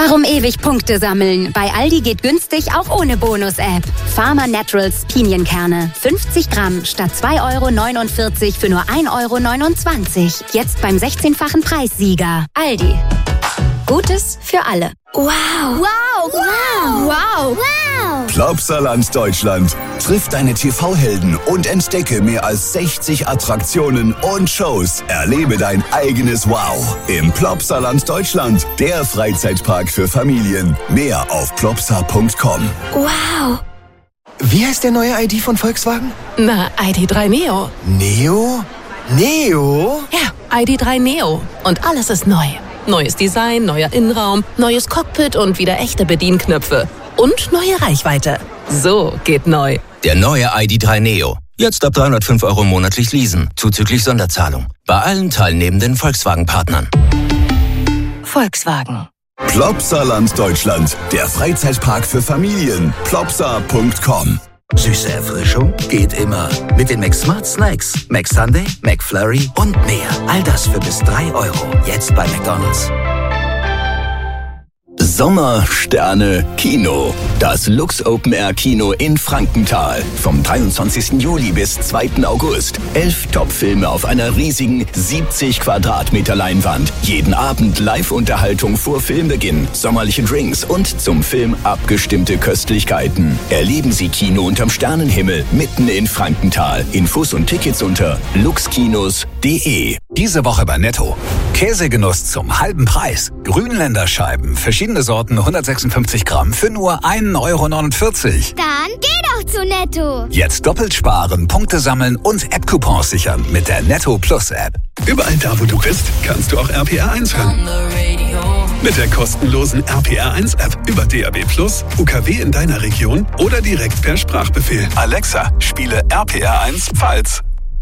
Warum ewig Punkte sammeln? Bei Aldi geht günstig auch ohne Bonus-App. Farmer Naturals Pinienkerne. 50 Gramm statt 2,49 € für nur 1,29 €. Jetzt beim 16-fachen Preissieger. Aldi. Gutes für alle. Wow. Wow. Wow. Wow. Wow. Plopsaland Deutschland. Triff deine TV-Helden und entdecke mehr als 60 Attraktionen und Shows. Erlebe dein eigenes Wow im Plopsaland Deutschland. Der Freizeitpark für Familien. Mehr auf plopsa.com. Wow. Wie heißt der neue ID von Volkswagen? Na, ID.3 Neo. Neo? Neo? Ja, ID.3 Neo. Und alles ist neu. Neues Design, neuer Innenraum, neues Cockpit und wieder echte Bedienknöpfe. Und neue Reichweite. So geht neu. Der neue ID.3 Neo. Jetzt ab 305 € monatlich leasen, zuzüglich Sonderzahlung. Bei allen teilnehmenden Volkswagen-Partnern. Volkswagen. Plopsaland Deutschland. Der Freizeitpark für Familien. Plopsa.com. Süße Erfrischung geht immer. Mit den McSmart Snacks. McSunday, McFlurry und mehr. All das für bis 3 €. Jetzt bei McDonald's. Sommer, Sterne, Kino. Das Lux Open Air Kino in Frankenthal. Vom 23. Juli bis 2. August. 11 Top-Filme auf einer riesigen 70 Quadratmeter Leinwand. Jeden Abend Live-Unterhaltung vor Filmbeginn, sommerliche Drinks und zum Film abgestimmte Köstlichkeiten. Erleben Sie Kino unterm Sternenhimmel mitten in Frankenthal. Infos und Tickets unter luxkinos.de. Diese Woche bei Netto. Käsegenuss zum halben Preis. Grünländerscheiben, verschiedene Sorten, 156 Gramm für nur 1,49 €. Dann geh doch zu Netto. Jetzt doppelt sparen, Punkte sammeln und App-Coupons sichern mit der Netto Plus App. Überall da, wo du bist, kannst du auch RPR1 hören. Mit der kostenlosen RPR1 App über DAB+, UKW in deiner Region oder direkt per Sprachbefehl. Alexa, spiele RPR1 Pfalz.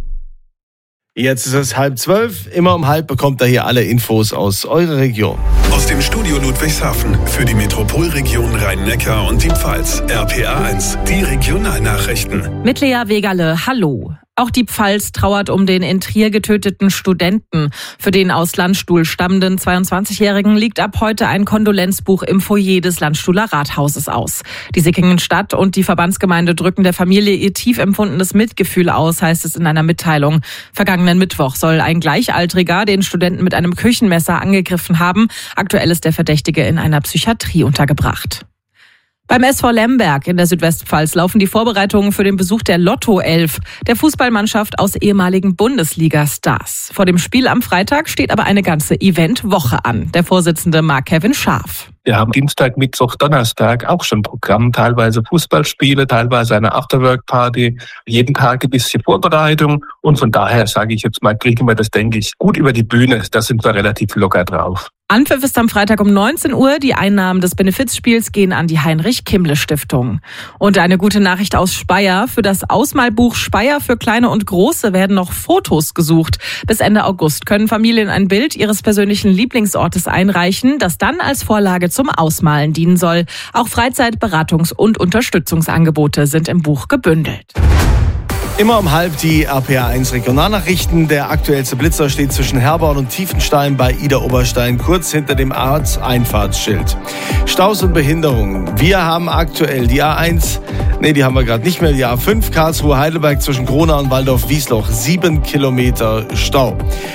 Jetzt ist es 11:30. Immer um 11 bekommt ihr hier alle Infos aus eurer Region. Aus dem Studio Ludwigshafen für die Metropolregion Rhein-Neckar und die Pfalz. RPR1, die Regionalnachrichten. Mit Lea Wegerle, hallo. Auch die Pfalz trauert um den in Trier getöteten Studenten. Für den aus Landstuhl stammenden 22-Jährigen liegt ab heute ein Kondolenzbuch im Foyer des Landstuhler Rathauses aus. Die Sickingen-Stadt und die Verbandsgemeinde drücken der Familie ihr tief empfundenes Mitgefühl aus, heißt es in einer Mitteilung. Vergangenen Mittwoch soll ein Gleichaltriger den Studenten mit einem Küchenmesser angegriffen haben. Aktuell ist der Verdächtige in einer Psychiatrie untergebracht. Beim SV Lemberg in der Südwestpfalz laufen die Vorbereitungen für den Besuch der Lotto 11, der Fußballmannschaft aus ehemaligen Bundesliga-Stars. Vor dem Spiel am Freitag steht aber eine ganze Eventwoche an. Der Vorsitzende Marc-Kevin Scharf. Wir haben Dienstag, Mittwoch, Donnerstag auch schon Programm, teilweise Fußballspiele, teilweise eine Afterwork-Party, jeden Tag ein bisschen Vorbereitung und von daher sage ich jetzt mal, kriegen wir das, denke ich, gut über die Bühne, da sind wir relativ locker drauf. Anpfiff ist am Freitag um 19 Uhr. Die Einnahmen des Benefizspiels gehen an die Heinrich-Kimmle-Stiftung. Und eine gute Nachricht aus Speyer. Für das Ausmalbuch Speyer für Kleine und Große werden noch Fotos gesucht. Bis Ende August können Familien ein Bild ihres persönlichen Lieblingsortes einreichen, das dann als Vorlage zum Ausmalen dienen soll. Auch Freizeit-, Beratungs- und Unterstützungsangebote sind im Buch gebündelt. Immer um 11 die RPR1 Regionalnachrichten. Der aktuellste Blitzer steht zwischen Herborn und Tiefenstein bei Ida-Oberstein, kurz hinter dem Ortseinfahrtsschild. Staus und Behinderungen. Wir haben aktuell die A1, die haben wir gerade nicht mehr, die A5 Karlsruhe-Heidelberg zwischen Gronau und Waldorf-Wiesloch, 7 Kilometer Stau.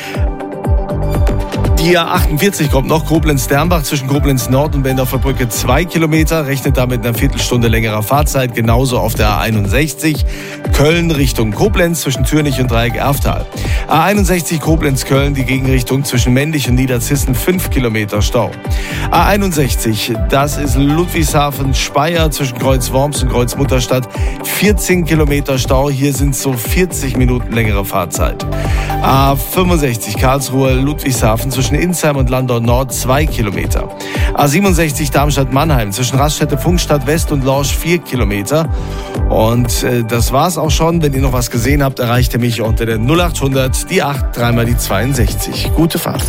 Die A48 kommt noch, Koblenz-Dernbach zwischen Koblenz-Nord und Bendorfer Brücke 2 Kilometer, rechnet damit einer Viertelstunde längerer Fahrzeit, genauso auf der A61 Köln Richtung Koblenz zwischen Zürich und Dreieck-Erftal. A61 Koblenz-Köln, die Gegenrichtung zwischen Mendig und Niederzissen, 5 Kilometer Stau. A61, das ist Ludwigshafen-Speyer zwischen Kreuz-Worms und Kreuz-Mutterstadt, 14 Kilometer Stau, hier sind so 40 Minuten längere Fahrzeit. A65 Karlsruhe-Ludwigshafen zwischen Insheim und Landau Nord 2 Kilometer. A67 Darmstadt-Mannheim zwischen Raststätte, Funkstadt West und Lorsch 4 Kilometer. Und das war's auch schon. Wenn ihr noch was gesehen habt, erreicht ihr mich unter der 0800 die 8 3 mal die 62. Gute Fahrt.